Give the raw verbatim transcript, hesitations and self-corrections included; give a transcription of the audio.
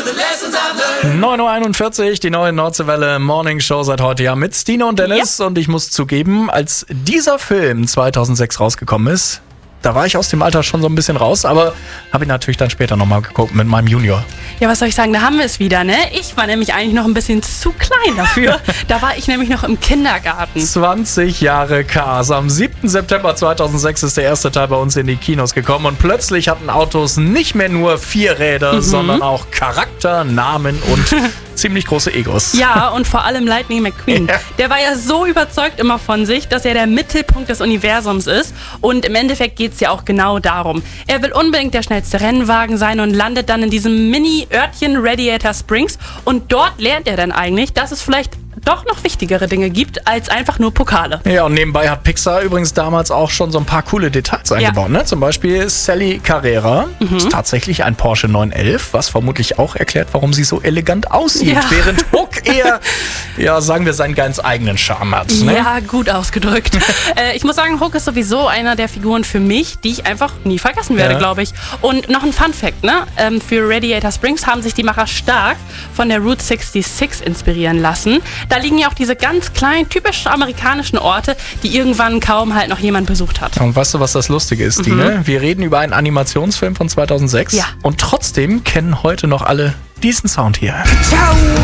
neun Uhr einundvierzig, die neue Nordseewelle Morning Show seit heute ja mit Stine und Dennis. Ja. Und ich muss zugeben, als dieser Film zweitausendsechs rausgekommen ist, da war ich aus dem Alter schon so ein bisschen raus, aber habe ihn natürlich dann später nochmal geguckt mit meinem Junior. Ja, was soll ich sagen, da haben wir es wieder, ne? Ich war nämlich eigentlich noch ein bisschen zu klein dafür. Da war ich nämlich noch im Kindergarten. zwanzig Jahre Cars. Am siebten September zweitausendsechs ist der erste Teil bei uns in die Kinos gekommen und plötzlich hatten Autos nicht mehr nur vier Räder, mhm. sondern auch Charakter, Namen und ziemlich große Egos. Ja, und vor allem Lightning McQueen. Ja. Der war ja so überzeugt immer von sich, dass er der Mittelpunkt des Universums ist. Und im Endeffekt geht es ja auch genau darum. Er will unbedingt der schnellste Rennwagen sein und landet dann in diesem Mini-Örtchen Radiator Springs. Und dort lernt er dann eigentlich, dass es vielleicht doch noch wichtigere Dinge gibt, als einfach nur Pokale. Ja, und nebenbei hat Pixar übrigens damals auch schon so ein paar coole Details eingebaut. Ja. Ne? Zum Beispiel Sally Carrera mhm. ist tatsächlich ein Porsche neun elf, was vermutlich auch erklärt, warum sie so elegant aussieht, ja. während Hook eher, ja, sagen wir, seinen ganz eigenen Charme hat. Ne? Ja, gut ausgedrückt. äh, ich muss sagen, Hook ist sowieso einer der Figuren für mich, die ich einfach nie vergessen werde, ja. glaube ich. Und noch ein Fun-Fact, ne? Ähm, für Radiator Springs haben sich die Macher stark von der Route sechsundsechzig inspirieren lassen. Da liegen ja auch diese ganz kleinen, typisch amerikanischen Orte, die irgendwann kaum halt noch jemand besucht hat. Und weißt du, was das Lustige ist, Stine? Mhm. Wir reden über einen Animationsfilm von zweitausendsechs ja. und trotzdem kennen heute noch alle diesen Sound hier. Ciao!